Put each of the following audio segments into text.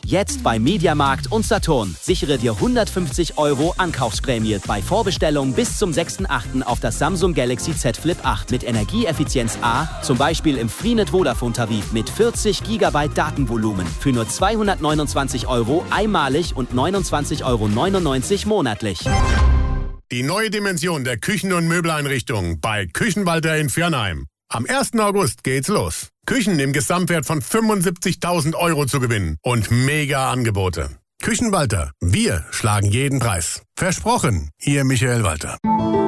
Jetzt bei Mediamarkt und Saturn. Sichere dir 150 € Ankaufsprämie bei Vorbestellung bis zum 6.8. auf das Samsung Galaxy Z Flip 8 mit Energieeffizienz A, zum Beispiel im Freenet Vodafone-Tarif mit 40 GB Datenvolumen für nur 229 € einmalig und 29,99 € monatlich. Die neue Dimension der Küchen- und Möbeleinrichtungen bei Küchenwalter in Viernheim. Am 1. August geht's los. Küchen im Gesamtwert von 75.000 € zu gewinnen und mega Angebote. Küchenwalter, wir schlagen jeden Preis. Versprochen, Ihr Michael Walter.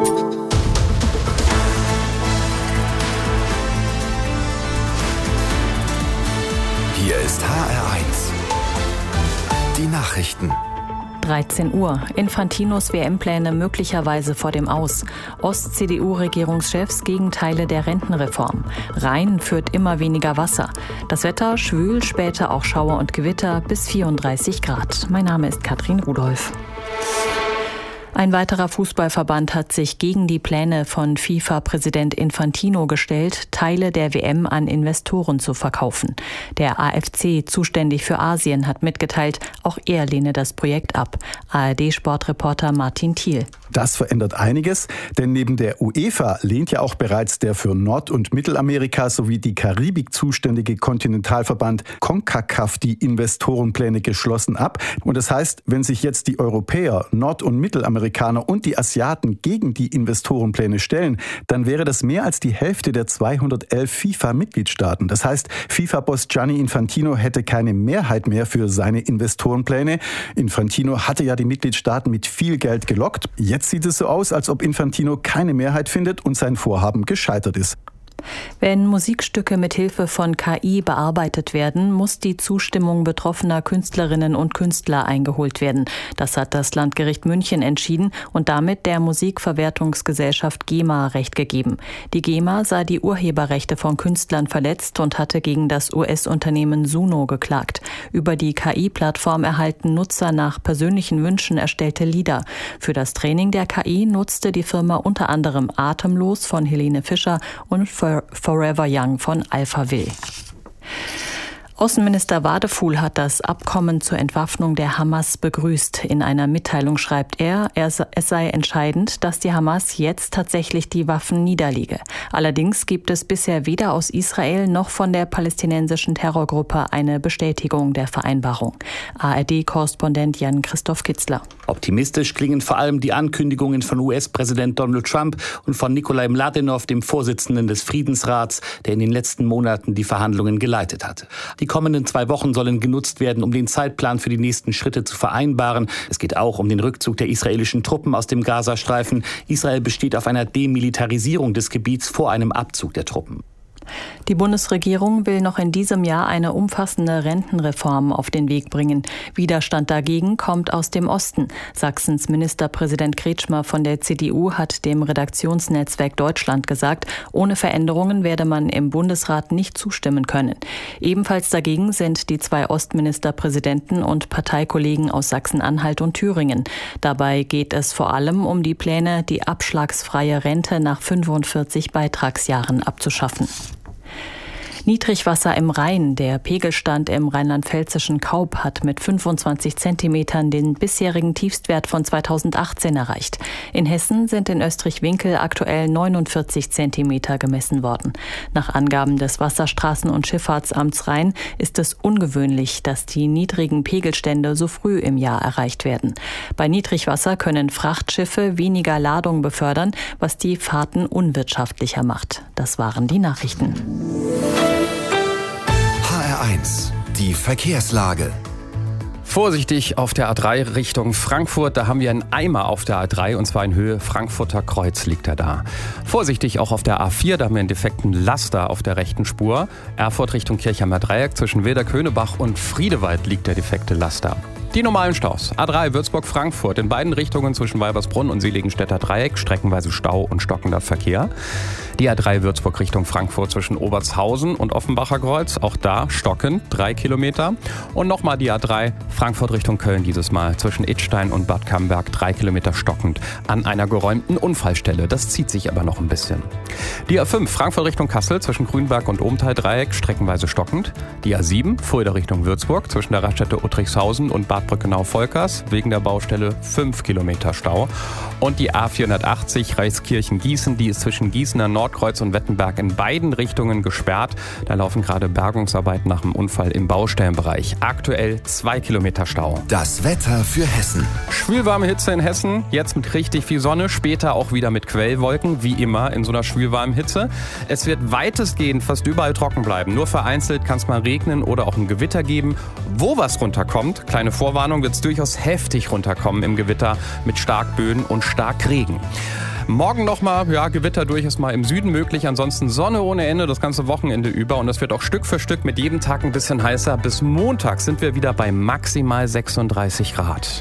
Hier ist HR1. Die Nachrichten. 13 Uhr. Infantinos WM-Pläne möglicherweise vor dem Aus. Ost-CDU-Regierungschefs gegen Teile der Rentenreform. Rhein führt immer weniger Wasser. Das Wetter schwül, später auch Schauer und Gewitter bis 34 Grad. Mein Name ist Katrin Rudolph. Ein weiterer Fußballverband hat sich gegen die Pläne von FIFA-Präsident Infantino gestellt, Teile der WM an Investoren zu verkaufen. Der AFC, zuständig für Asien, hat mitgeteilt, auch er lehne das Projekt ab. ARD-Sportreporter Martin Thiel. Das verändert einiges, denn neben der UEFA lehnt ja auch bereits der für Nord- und Mittelamerika sowie die Karibik zuständige Kontinentalverband CONCACAF die Investorenpläne geschlossen ab. Und das heißt, wenn sich jetzt die Europäer, Nord- und Mittelamerikaner und die Asiaten gegen die Investorenpläne stellen, dann wäre das mehr als die Hälfte der 211 FIFA-Mitgliedstaaten. Das heißt, FIFA-Boss Gianni Infantino hätte keine Mehrheit mehr für seine Investorenpläne. Infantino hatte ja die Mitgliedstaaten mit viel Geld gelockt. Jetzt sieht es so aus, als ob Infantino keine Mehrheit findet und sein Vorhaben gescheitert ist. Wenn Musikstücke mit Hilfe von KI bearbeitet werden, muss die Zustimmung betroffener Künstlerinnen und Künstler eingeholt werden. Das hat das Landgericht München entschieden und damit der Musikverwertungsgesellschaft GEMA Recht gegeben. Die GEMA sah die Urheberrechte von Künstlern verletzt und hatte gegen das US-Unternehmen Suno geklagt. Über die KI-Plattform erhalten Nutzer nach persönlichen Wünschen erstellte Lieder. Für das Training der KI nutzte die Firma unter anderem Atemlos von Helene Fischer und Forever Young von Alphaville. Außenminister Wadefuhl hat das Abkommen zur Entwaffnung der Hamas begrüßt. In einer Mitteilung schreibt er, es sei entscheidend, dass die Hamas jetzt tatsächlich die Waffen niederlege. Allerdings gibt es bisher weder aus Israel noch von der palästinensischen Terrorgruppe eine Bestätigung der Vereinbarung. ARD-Korrespondent Jan-Christoph Kitzler. Optimistisch klingen vor allem die Ankündigungen von US-Präsident Donald Trump und von Nikolai Mladenov, dem Vorsitzenden des Friedensrats, der in den letzten Monaten die Verhandlungen geleitet hatte. Die kommenden 2 Wochen sollen genutzt werden, um den Zeitplan für die nächsten Schritte zu vereinbaren. Es geht auch um den Rückzug der israelischen Truppen aus dem Gazastreifen. Israel besteht auf einer Demilitarisierung des Gebiets vor einem Abzug der Truppen. Die Bundesregierung will noch in diesem Jahr eine umfassende Rentenreform auf den Weg bringen. Widerstand dagegen kommt aus dem Osten. Sachsens Ministerpräsident Kretschmer von der CDU hat dem Redaktionsnetzwerk Deutschland gesagt, ohne Veränderungen werde man im Bundesrat nicht zustimmen können. Ebenfalls dagegen sind die 2 Ostministerpräsidenten und Parteikollegen aus Sachsen-Anhalt und Thüringen. Dabei geht es vor allem um die Pläne, die abschlagsfreie Rente nach 45 Beitragsjahren abzuschaffen. Niedrigwasser im Rhein. Der Pegelstand im rheinland-pfälzischen Kaub hat mit 25 Zentimetern den bisherigen Tiefstwert von 2018 erreicht. In Hessen sind in Österreich-Winkel aktuell 49 Zentimeter gemessen worden. Nach Angaben des Wasserstraßen- und Schifffahrtsamts Rhein ist es ungewöhnlich, dass die niedrigen Pegelstände so früh im Jahr erreicht werden. Bei Niedrigwasser können Frachtschiffe weniger Ladung befördern, was die Fahrten unwirtschaftlicher macht. Das waren die Nachrichten. HR1, die Verkehrslage. Vorsichtig auf der A3 Richtung Frankfurt, da haben wir einen Eimer auf der A3 und zwar in Höhe Frankfurter Kreuz liegt er da. Vorsichtig auch auf der A4, da haben wir einen defekten Laster auf der rechten Spur. Erfurt Richtung Kirchheimer Dreieck zwischen Wilderköhnebach und Friedewald liegt der defekte Laster. Die normalen Staus. A3 Würzburg-Frankfurt in beiden Richtungen zwischen Weibersbrunn und Seligenstädter Dreieck, streckenweise Stau und stockender Verkehr. Die A3 Würzburg Richtung Frankfurt zwischen Obertshausen und Offenbacher Kreuz, auch da stockend, 3 Kilometer. Und nochmal die A3 Frankfurt Richtung Köln dieses Mal zwischen Idstein und Bad Camberg, 3 Kilometer stockend an einer geräumten Unfallstelle. Das zieht sich aber noch ein bisschen. Die A5 Frankfurt Richtung Kassel zwischen Grünberg und Ohmtal Dreieck, streckenweise stockend. Die A7 Fulda Richtung Würzburg zwischen der Raststätte Uttrichshausen und Bad Brückenau-Volkers, wegen der Baustelle 5 Kilometer Stau. Und die A480 Reiskirchen-Gießen, die ist zwischen Gießener Nordkreuz und Wettenberg in beiden Richtungen gesperrt. Da laufen gerade Bergungsarbeiten nach dem Unfall im Baustellenbereich. Aktuell 2 Kilometer Stau. Das Wetter für Hessen. Schwülwarme Hitze in Hessen, jetzt mit richtig viel Sonne, später auch wieder mit Quellwolken, wie immer in so einer schwülwarmen Hitze. Es wird weitestgehend fast überall trocken bleiben. Nur vereinzelt kann es mal regnen oder auch ein Gewitter geben. Wo was runterkommt, kleine Vorwarnung, wird es durchaus heftig runterkommen im Gewitter mit Starkböen und Starkregen. Morgen nochmal, Gewitter durchaus mal im Süden möglich, ansonsten Sonne ohne Ende das ganze Wochenende über und es wird auch Stück für Stück mit jedem Tag ein bisschen heißer. Bis Montag sind wir wieder bei maximal 36 Grad.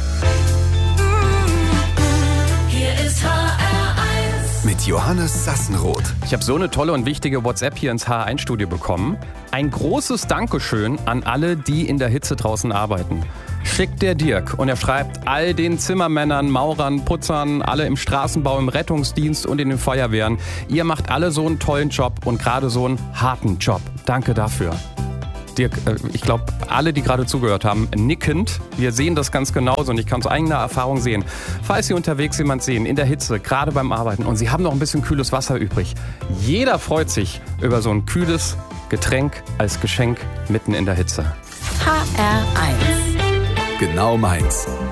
Hier ist HR1 Mit Johannes Sassenroth. Ich habe so eine tolle und wichtige WhatsApp hier ins HR1-Studio bekommen. Ein großes Dankeschön an alle, die in der Hitze draußen arbeiten. Schickt der Dirk und er schreibt all den Zimmermännern, Maurern, Putzern, alle im Straßenbau, im Rettungsdienst und in den Feuerwehren. Ihr macht alle so einen tollen Job und gerade so einen harten Job. Danke dafür. Dirk, ich glaube, alle, die gerade zugehört haben, nickend. Wir sehen das ganz genauso und ich kann aus eigener Erfahrung sehen. Falls Sie unterwegs jemand sehen, in der Hitze, gerade beim Arbeiten und Sie haben noch ein bisschen kühles Wasser übrig. Jeder freut sich über so ein kühles Getränk als Geschenk mitten in der Hitze. HR1 Genau meins.